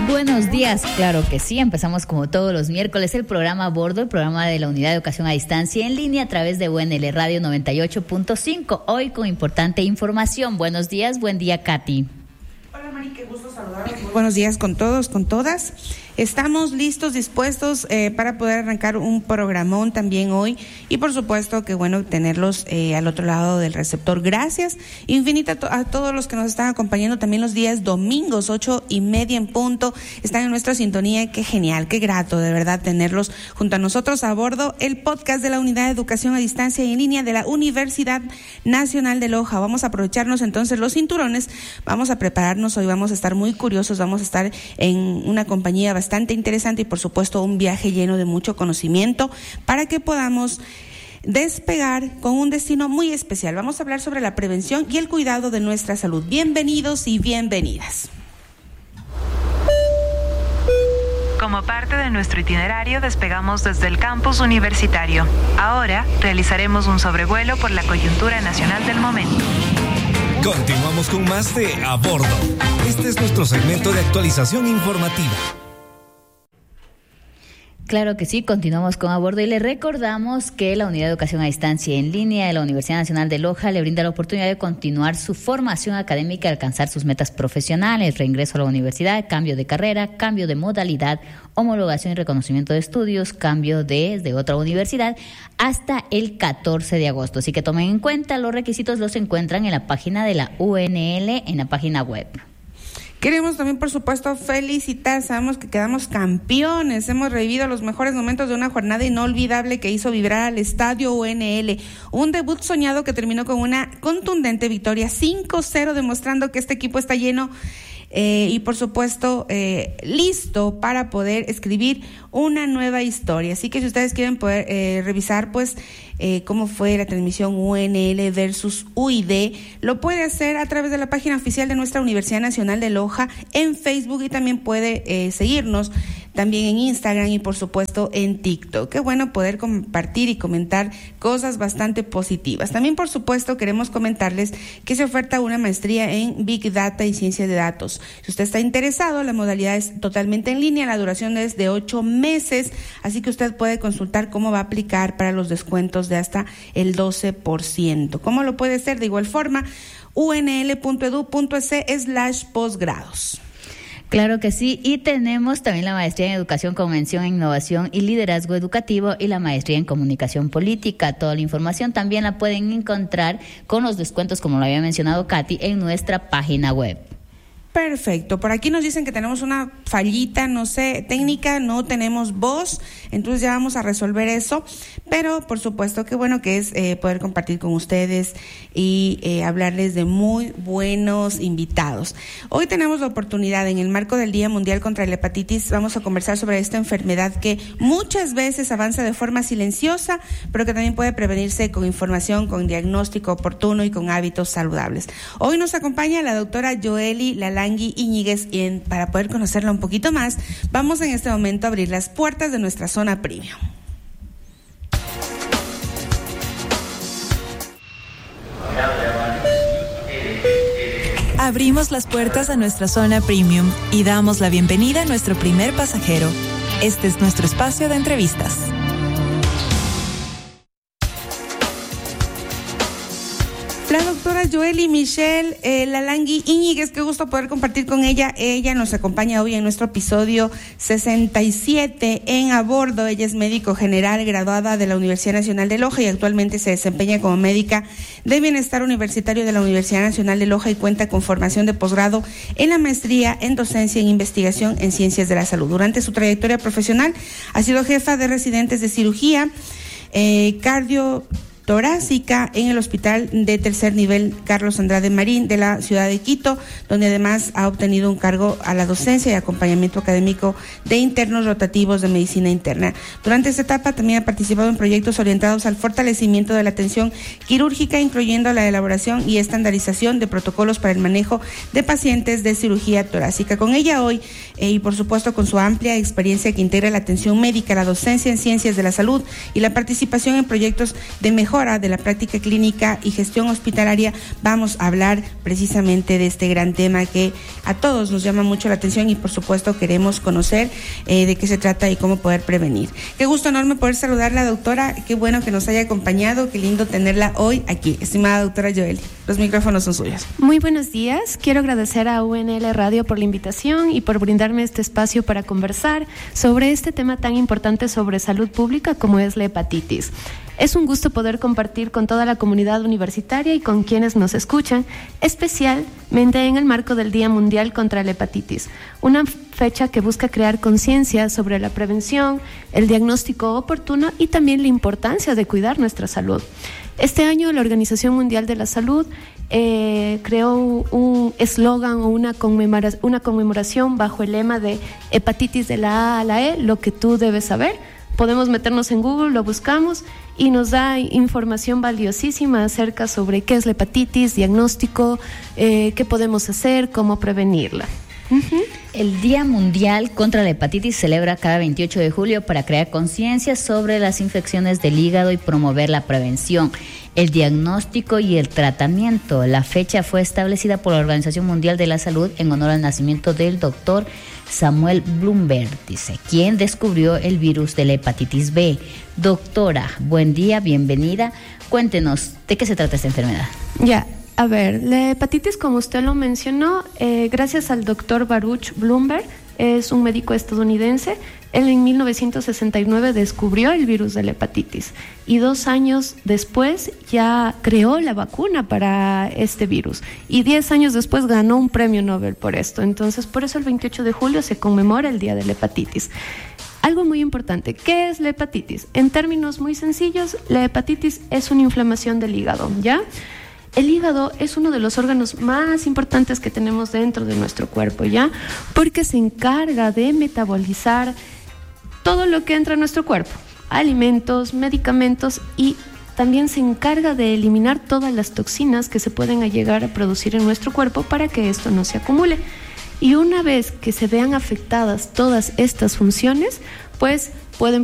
Buenos días, claro que sí, empezamos como todos los miércoles el programa a bordo, el programa de la Unidad de Educación a Distancia en línea a través de UNL Radio 98.5, hoy con importante información. Buenos días, buen día, Katy. Hola Mari, qué gusto saludarlos. Buenos días con todos, con todas. Estamos listos, dispuestos para poder arrancar un programón también hoy y por supuesto que bueno tenerlos al otro lado del receptor. Gracias infinita a todos los que nos están acompañando también los días domingos 8:30 en punto. Están en nuestra sintonía. Qué genial, qué grato de verdad tenerlos junto a nosotros a bordo el podcast de la Unidad de Educación a Distancia y en línea de la Universidad Nacional de Loja. Vamos a aprovecharnos entonces los cinturones, vamos a prepararnos, hoy vamos a estar muy curiosos, vamos a estar en una compañía bastante interesante y por supuesto un viaje lleno de mucho conocimiento para que podamos despegar con un destino muy especial. Vamos a hablar sobre la prevención y el cuidado de nuestra salud. Bienvenidos y bienvenidas. Como parte de nuestro itinerario, despegamos desde el campus universitario. Ahora realizaremos un sobrevuelo por la coyuntura nacional del momento. Continuamos con más de A Bordo. Este es nuestro segmento de actualización informativa. Claro que sí, continuamos con A Bordo y le recordamos que la Unidad de Educación a Distancia en línea de la Universidad Nacional de Loja le brinda la oportunidad de continuar su formación académica y alcanzar sus metas profesionales, reingreso a la universidad, cambio de carrera, cambio de modalidad, homologación y reconocimiento de estudios, cambio desde otra universidad hasta el 14 de agosto. Así que tomen en cuenta, los requisitos los encuentran en la página de la UNL, en la página web. Queremos también, por supuesto, felicitar. Sabemos que quedamos campeones. Hemos revivido los mejores momentos de una jornada inolvidable que hizo vibrar al estadio UNL. Un debut soñado que terminó con una contundente victoria 5-0, demostrando que este equipo está lleno y, por supuesto, listo para poder escribir una nueva historia. Así que si ustedes quieren poder revisar, pues, cómo fue la transmisión UNL versus UID, lo puede hacer a través de la página oficial de nuestra Universidad Nacional de Loja en Facebook y también puede seguirnos también en Instagram y por supuesto en TikTok. Qué bueno poder compartir y comentar cosas bastante positivas. También por supuesto queremos comentarles que se oferta una maestría en Big Data y Ciencia de Datos. Si usted está interesado, la modalidad es totalmente en línea, la duración es de 8 meses, así que usted puede consultar cómo va a aplicar para los descuentos de hasta el 12%. ¿Cómo lo puede hacer? De igual forma, unl.edu.es/posgrados. Claro que sí, y tenemos también la maestría en Educación con mención en Innovación y Liderazgo Educativo y la maestría en Comunicación Política. Toda la información también la pueden encontrar con los descuentos, como lo había mencionado Katy, en nuestra página web. Perfecto, por aquí nos dicen que tenemos una fallita, no sé, técnica, no tenemos voz, entonces ya vamos a resolver eso, pero por supuesto que bueno que es poder compartir con ustedes y hablarles de muy buenos invitados. Hoy tenemos la oportunidad, en el marco del Día Mundial contra la Hepatitis, vamos a conversar sobre esta enfermedad que muchas veces avanza de forma silenciosa, pero que también puede prevenirse con información, con diagnóstico oportuno y con hábitos saludables. Hoy nos acompaña la doctora Yoeli Lalangui Iñiguez y para poder conocerla un poquito más, vamos en este momento a abrir las puertas de nuestra zona premium. Abrimos las puertas a nuestra zona premium y damos la bienvenida a nuestro primer pasajero. Este es nuestro espacio de entrevistas. La doctora Yoeli Michelle Lalangui Iñiguez, qué gusto poder compartir con ella. Ella nos acompaña hoy en nuestro episodio 67 en A Bordo. Ella es médico general graduada de la Universidad Nacional de Loja y actualmente se desempeña como médica de bienestar universitario de la Universidad Nacional de Loja y cuenta con formación de posgrado en la maestría en docencia e investigación en ciencias de la salud. Durante su trayectoria profesional ha sido jefa de residentes de cirugía torácica en el Hospital de Tercer Nivel Carlos Andrade Marín de la ciudad de Quito, donde además ha obtenido un cargo a la docencia y acompañamiento académico de internos rotativos de medicina interna. Durante esta etapa también ha participado en proyectos orientados al fortalecimiento de la atención quirúrgica, incluyendo la elaboración y estandarización de protocolos para el manejo de pacientes de cirugía torácica. Con ella hoy, y por supuesto con su amplia experiencia que integra la atención médica, la docencia en ciencias de la salud y la participación en proyectos de mejora mejora de la práctica clínica y gestión hospitalaria, vamos a hablar precisamente de este gran tema que a todos nos llama mucho la atención y por supuesto queremos conocer de qué se trata y cómo poder prevenir. Qué gusto enorme poder saludarla, doctora, qué bueno que nos haya acompañado, qué lindo tenerla hoy aquí. Estimada doctora Joely, los micrófonos son suyos. Muy buenos días, quiero agradecer a UNL Radio por la invitación y por brindarme este espacio para conversar sobre este tema tan importante sobre salud pública como es la hepatitis. Es un gusto poder compartir con toda la comunidad universitaria y con quienes nos escuchan, especialmente en el marco del Día Mundial contra la Hepatitis, una fecha que busca crear conciencia sobre la prevención, el diagnóstico oportuno y también la importancia de cuidar nuestra salud. Este año la Organización Mundial de la Salud creó un eslogan o una conmemoración bajo el lema de hepatitis de la A a la E, lo que tú debes saber. Podemos meternos en Google, lo buscamos y nos da información valiosísima acerca sobre qué es la hepatitis, diagnóstico, qué podemos hacer, cómo prevenirla. El Día Mundial contra la Hepatitis se celebra cada 28 de julio para crear conciencia sobre las infecciones del hígado y promover la prevención, el diagnóstico y el tratamiento. La fecha fue establecida por la Organización Mundial de la Salud en honor al nacimiento del doctor Samuel Bloomberg, quien descubrió el virus de la hepatitis B. Doctora, buen día, bienvenida. Cuéntenos, ¿de qué se trata esta enfermedad? A ver, la hepatitis, como usted lo mencionó, gracias al doctor Baruch Bloomberg, es un médico estadounidense. Él en 1969 descubrió el virus de la hepatitis y 2 años después ya creó la vacuna para este virus y 10 años después ganó un premio Nobel por esto. Entonces, por eso el 28 de julio se conmemora el Día de la Hepatitis. Algo muy importante, ¿qué es la hepatitis? En términos muy sencillos, la hepatitis es una inflamación del hígado, ¿ya? El hígado es uno de los órganos más importantes que tenemos dentro de nuestro cuerpo, ¿ya? Porque se encarga de metabolizar todo lo que entra a nuestro cuerpo, alimentos, medicamentos, y también se encarga de eliminar todas las toxinas que se pueden llegar a producir en nuestro cuerpo para que esto no se acumule. Y una vez que se vean afectadas todas estas funciones, pues pueden